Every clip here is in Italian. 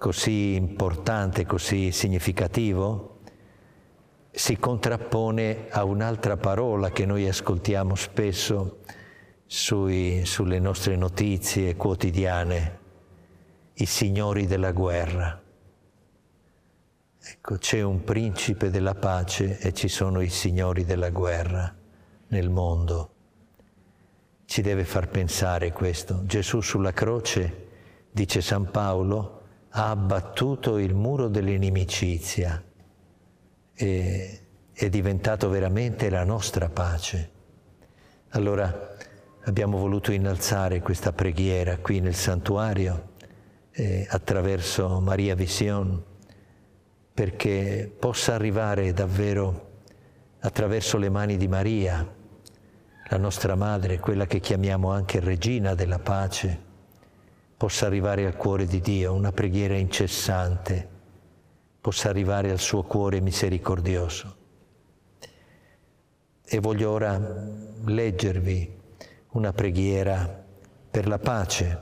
così importante, così significativo, si contrappone a un'altra parola che noi ascoltiamo spesso sulle nostre notizie quotidiane: i signori della guerra. Ecco, c'è un principe della pace e ci sono i signori della guerra nel mondo. Ci deve far pensare questo. Gesù sulla croce, dice San Paolo, ha abbattuto il muro dell'inimicizia e è diventato veramente la nostra pace. Allora abbiamo voluto innalzare questa preghiera qui nel santuario attraverso Maria Vision, perché possa arrivare davvero attraverso le mani di Maria, la nostra Madre, quella che chiamiamo anche Regina della Pace, possa arrivare al cuore di Dio, una preghiera incessante, possa arrivare al suo cuore misericordioso. E voglio ora leggervi una preghiera per la pace,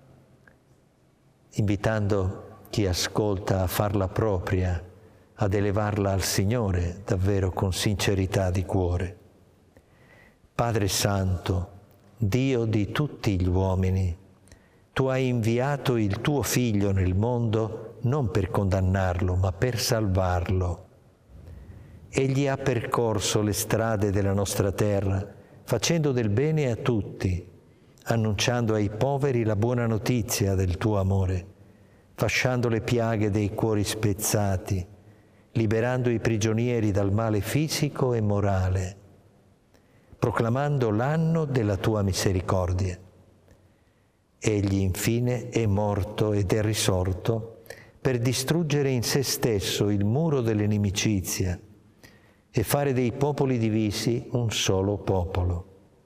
invitando chi ascolta a farla propria, ad elevarla al Signore davvero con sincerità di cuore. Padre Santo, Dio di tutti gli uomini, tu hai inviato il tuo Figlio nel mondo non per condannarlo, ma per salvarlo. Egli ha percorso le strade della nostra terra, facendo del bene a tutti, annunciando ai poveri la buona notizia del tuo amore, fasciando le piaghe dei cuori spezzati, liberando i prigionieri dal male fisico e morale, proclamando l'anno della tua misericordia. Egli infine è morto ed è risorto per distruggere in se stesso il muro dell'inimicizia e fare dei popoli divisi un solo popolo.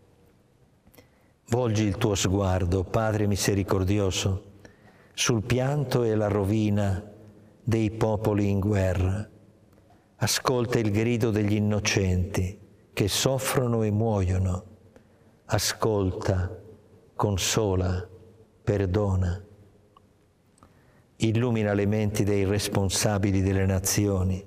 Volgi il tuo sguardo, Padre misericordioso, sul pianto e la rovina dei popoli in guerra. Ascolta il grido degli innocenti che soffrono e muoiono. Ascolta, consola, perdona. Illumina le menti dei responsabili delle nazioni.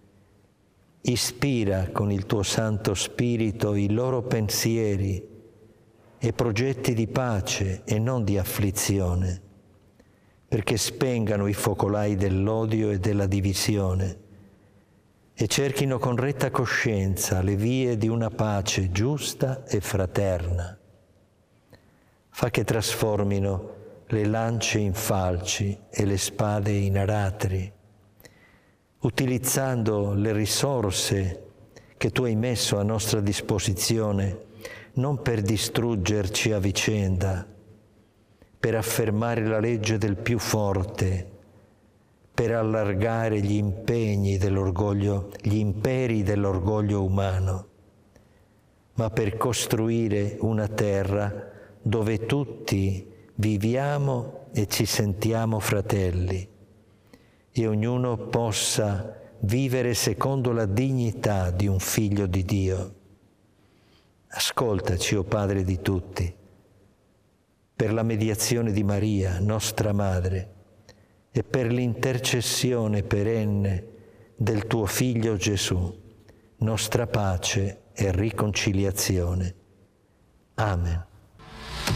Ispira con il tuo Santo Spirito i loro pensieri e progetti di pace e non di afflizione, perché spengano i focolai dell'odio e della divisione e cerchino con retta coscienza le vie di una pace giusta e fraterna. Fa che trasformino le lance in falci e le spade in aratri, utilizzando le risorse che tu hai messo a nostra disposizione non per distruggerci a vicenda, per affermare la legge del più forte, per allargare gli imperi dell'orgoglio umano, ma per costruire una terra dove tutti viviamo e ci sentiamo fratelli e ognuno possa vivere secondo la dignità di un figlio di Dio. Ascoltaci, o Padre di tutti, per la mediazione di Maria, nostra Madre, e per l'intercessione perenne del tuo Figlio Gesù, nostra pace e riconciliazione. Amen.